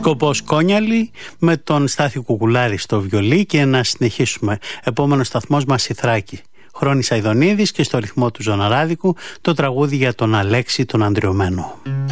Σκοπός Κόνιαλη με τον Στάθη Κουκουλάρη στο βιολί και να συνεχίσουμε. Επόμενος σταθμός μας η Θράκη. Χρόνης Αηδονίδης και στο ρυθμό του Ζωναράδικου το τραγούδι για τον Αλέξη τον Αντριωμένο.